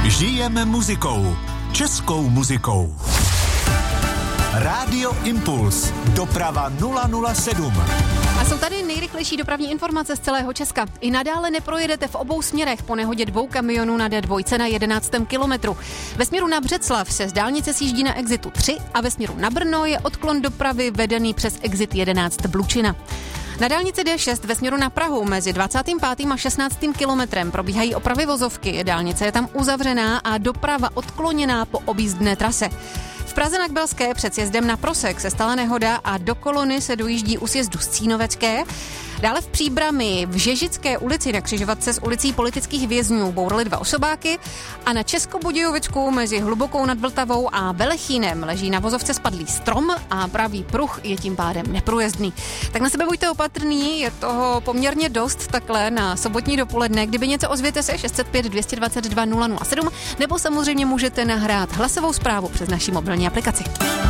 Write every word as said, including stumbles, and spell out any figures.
Žijeme muzikou. Českou muzikou. Rádio Impuls. Doprava nula nula sedm. A jsou tady nejrychlejší dopravní informace z celého Česka. I nadále neprojedete v obou směrech po nehodě dvou kamionů na D dva na jedenáctém kilometru. Ve směru na Břeclav se z dálnice sjíždí na exitu tři a ve směru na Brno je odklon dopravy vedený přes exit jedenáct Blučina. Na dálnici D šest ve směru na Prahu mezi dvacátým pátým a šestnáctým kilometrem probíhají opravy vozovky. Dálnice je tam uzavřená a doprava odkloněná po objízdné trase. V Praze na Kbelské před sjezdem na Prosek se stala nehoda a do kolony se dojíždí u sjezdu z Cínovecké. Dále v Příbrami v Žežické ulici na křižovatce s ulicí Politických vězňů bourali dva osobáky a na Českobudějovicku mezi Hlubokou nad Vltavou a Velechínem leží na vozovce spadlý strom a pravý pruh je tím pádem neprůjezdný. Tak na sebe buďte opatrný, je toho poměrně dost takhle na sobotní dopoledne. Kdyby něco, ozvěte se šest set pět dvě dvacet dva nula nula sedm nebo samozřejmě můžete nahrát hlasovou zprávu přes naši mobilní aplikaci.